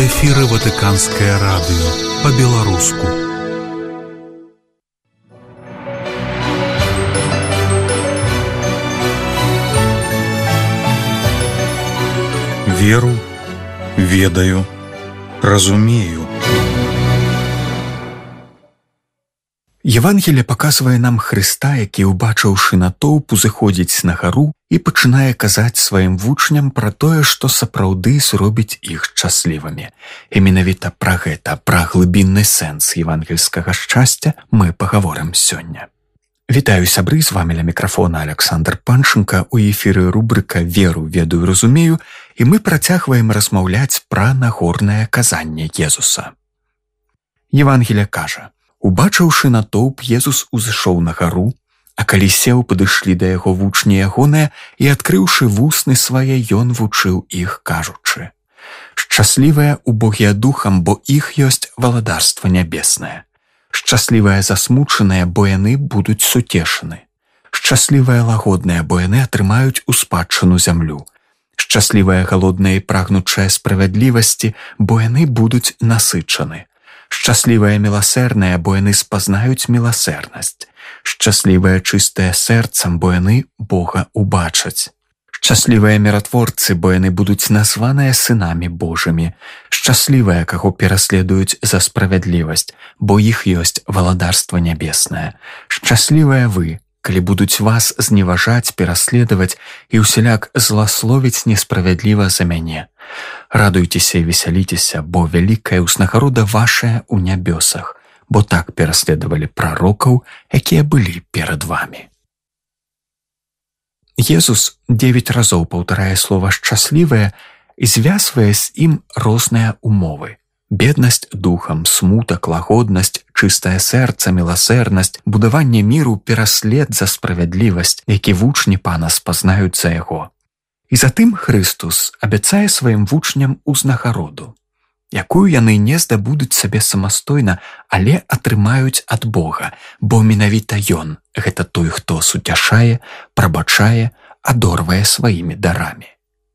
эфіры Ватыканскае радыё па-беларуску. Веру, ведаю, разумею. Евангелие паказвае нам Хрыста, які, убачыўшы натоўп, узыходзіць на гару і пачынае казаць сваім вучням пра тое, што сапраўды зробіць іх шчаслівымі. І менавіта пра гэта, пра глыбінны сэнс евангельскага шчасця мы пагаворым сёння. Вітаю, сябры, з вамі ля мікрафона Александр Панченко, у эфіры рубрыка «Веру, ведаю, разумею», і мы працягваем размаўляць пра нагорнае казанне Езуса. Евангелие кажа: «Убачыўшы натоўп, Езус узышоў на гару, а калі сеў, падышлі да яго вучні ягоныя, і, адкрыўшы вусны свае, ён вучыў іх, кажучы: Шчаслівыя убогія духам, бо іх ёсць валадарства нябеснае. Шчаслівыя засмучаныя, бо яны будуць суцешаны. Шчаслівыя лагодныя, бо яны атрымаюць у спадчыну зямлю. Шчаслівыя галодныя і прагнучыя справядлівасці, бо яны будуць насычаны. Шчаслівыя міласэрныя, бо яны спазнаюць міласэрнасць. Шчаслівыя чыстыя сэрцам, бо яны Бога убачаць. Шчаслівыя міратворцы, бо яны будуць названыя сынамі Божымі. Шчаслівыя, каго пераследуюць за справядлівасць, бо іх ёсць валадарства нябеснае. Шчаслівыя вы, калі будуць вас зневажаць, пераследаваць і ўсяляк зласловіць несправядліва за мяне. Радуйцеся і весяліцеся, бо вялікая ўзнагарода вашая ў нябёсах, бо так пераследавалі прарокаў, якія былі перад вамі». Езус 9 разоў паўтарае слова «шчаслівыя» і звязвае з ім розныя умовы. Беднасць духам, смутак, лагоднасць, чыстае сэрца, міласэрнасць, будаванне міру, пераслед за справядлівасць, які вучні Пана спазнаюць за яго. І затым Хрыстус абяцае сваім вучням узнагароду, якую яны не здабудуць сабе самастойна, але атрымаюць ад Бога, бо менавіта Ён – гэта той, хто суцяшае, прабачае, адорвае сваімі дарамі.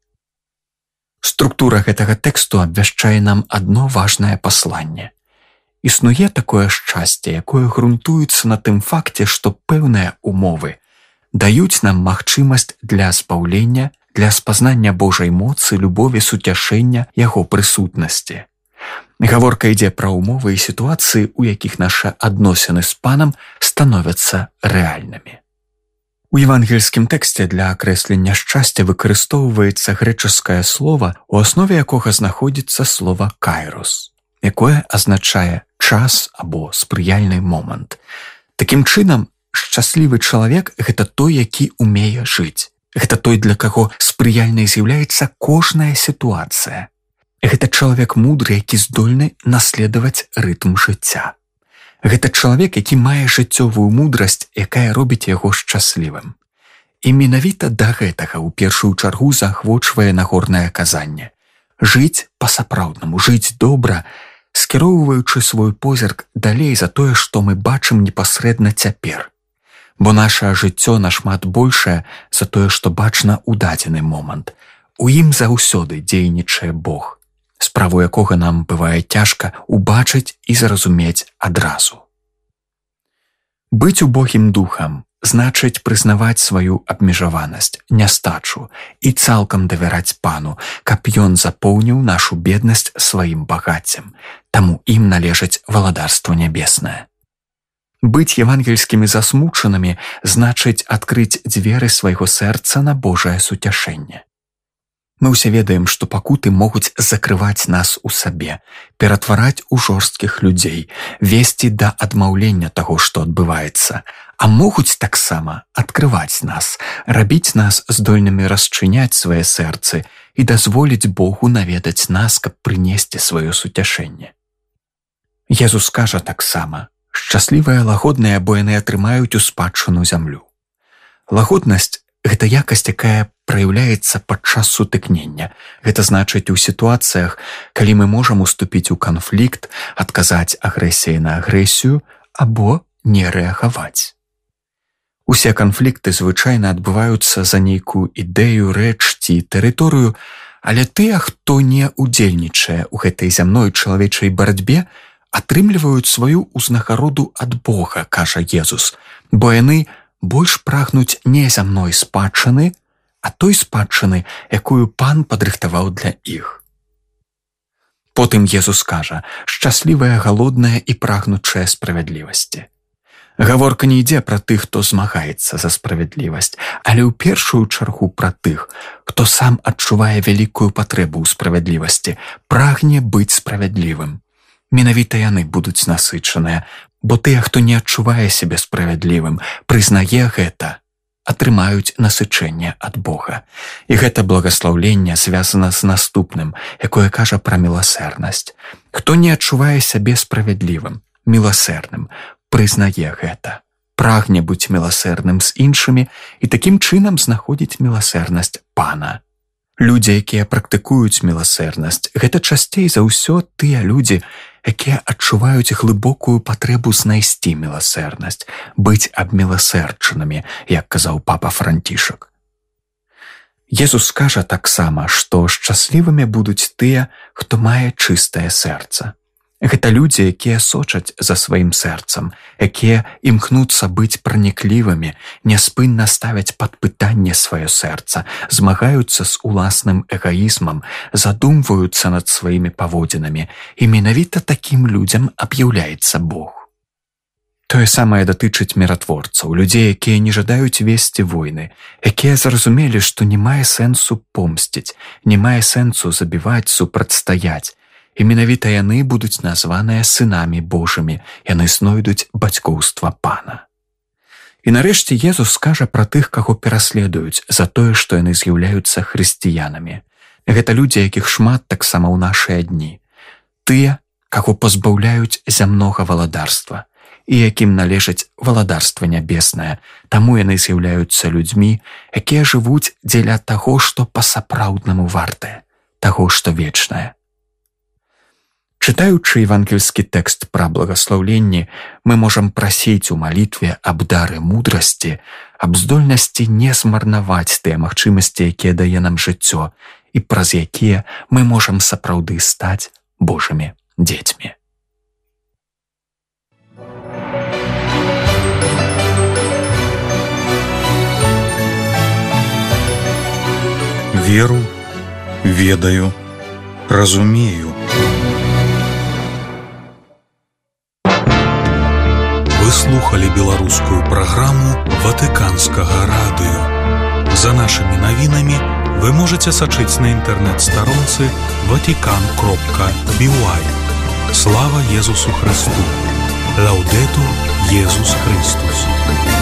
Структура гэтага тэксту абвяшчае нам адно важнае пасланне. Існуе такое шчасце, якое грунтуецца на тым факце, што пэўныя умовы даюць нам магчымасць для спаўлення, для спазнання Божай моцы, любові, суцяшэння, яго прысутнасці. Гаворка ідзе пра умовы і сітуацыі, у якіх нашы адносіны з Панам становяцца рэальнымі. У евангельскім тэксце для акрэслення шчасця выкарыстоўваецца грэчаскае слова, у аснове якога знаходзіцца слова «кайрос», якое азначае час або спрыяльны момант. Такім чынам, шчаслівы чалавек – гэта той, які умее жыць. Гэта той, для каго спрыяльнай з'яўляецца кожная сітуацыя. Гэта чалавек мудры, які здольны наследаваць рытм жыцця. Гэта чалавек, які мае жыццёвую мудрасць, якая робіць яго шчаслівым. І менавіта да гэтага ў першую чаргу заахвочвае нагорнае казанне. Жыць па-сапраўднаму, жыць добра, скіроўваючы свой позірк далей за тое, што мы бачым непасрэдна цяпер. Бо нашае жыццё нашмат большае за тое, што бачна ў дадзены момант. У ім заўсёды дзейнічае Бог, справу якога нам бывае цяжка убачыць і зразумець адразу. Быць убогім духам значыць прызнаваць сваю абмежаванасць, нястачу і цалкам давяраць Пану, каб Ён запоўніў нашу беднасць сваім багаццем, таму ім належыць валадарства нябеснае. Быць евангельскімі засмучанымі значыць адкрыць дзверы свайго сэрца на Божае суцяшэнне. Мы ўсе ведаем, што пакуты могуць закрываць нас у сабе, ператвараць у жорсткіх людзей, весці да адмаўлення таго, што адбываецца, а могуць таксама адкрываць нас, рабіць нас здольнымі расчыняць свае сэрцы і дазволіць Богу наведаць нас, каб прынесці сваё суцяшэнне. Езус кажа таксама: «Шчаслівыя лагодныя, бо яны атрымаюць у спадчыну зямлю». Лагоднасць – гэта якасць, якая праяўляецца падчас сутыкнення. Гэта значыць у сітуацыях, калі мы можам уступіць у канфлікт, адказаць агрэсіяй на агрэсію або не рэагаваць. Усе канфлікты звычайна адбываюцца за нейкую ідэю, рэч ці тэрыторыю, Але тыя, хто не удзельнічае ў гэтай зямной чалавечай барацьбе, атрымліваюць сваю ўзнагароду ад Бога, кажа Езус, бо яны больш прагнуць не зямной спадчыны, а той спадчыны, якую Пан падрыхтаваў для іх. Потым Езус кажа: «Шчаслівыя галодныя і прагнучыя справядлівасці». Гаворка не ідзе пра тых, хто змагаецца за справядлівасць, але ў першую чаргу пра тых, хто сам адчувае вялікую патрэбу ў справядлівасці, прагне быць справядлівым. Менавіта яны будуць насычаныя, бо тыя, хто не адчувае сябе справядлівым, прызнае гэта, атрымаюць насычэнне ад Бога. І гэта благаслаўленне звязана з наступным, якое кажа пра міласэрнасць. Хто не адчувае сябе справядлівым, міласэрным, прызнае гэта, прагне быць міласэрным з іншымі і такім чынам знаходзіць міласэрнасць Пана. Людзі, якія практыкуюць міласэрнасць, гэта часцей за ўсё тыя людзі, якія адчуваюць глыбокую патрэбу знайсці міласэрнасць, быць абміласэрчанымі, як казаў папа Францішак. Езус кажа таксама, што шчаслівымі будуць тыя, хто мае чыстае сэрца. Гэта людзі, якія сочаць за сваім сэрцам, якія імкнуцца быць праніклівымі, няспынна ставяць пад пытанне сваё сэрца, змагаюцца з уласным эгаізмам, задумваюцца над сваімі паводзінамі, і менавіта такім людзям аб'яўляецца Бог. Тое самае датычыць міратворцаў, людзей, якія не жадаюць весці войны, якія зразумелі, што не мае сэнсу помсціць, не мае сэнсу забіваць, супрацьстаяць. І менавіта яны будуць названыя сынамі Божымі, яны знойдуць бацькоўства Пана. І нарэшце Езус скажа пра тых, каго пераследуюць за тое, што яны з'яўляюцца хрысціянамі. Гэта людзі, якіх шмат таксама ў нашыя дні. Тыя, каго пазбаўляюць зямнога валадарства, і якім належыць валадарства нябеснае, таму яны з'яўляюцца людзьмі, якія жывуць дзеля таго, што па-сапраўднаму вартае, таго, што вечнае. Чытаючы евангельскі тэкст пра благаслаўленні, мы можам прасіць у малітве аб дары мудрасці, аб здольнасці не змарнаваць тыя магчымасці, якія дае нам жыццё, і праз якія мы можам сапраўды стаць Божымі дзецьмі. Веру, ведаю, разумею. Вы слухали беларускую праграму Ватыканскага радыё. За нашымі навінамі вы можаце сачыць на інтэрнэт-старонцы vatican.by. Слава Езусу Христу! Лаўдэтур Езус Христус!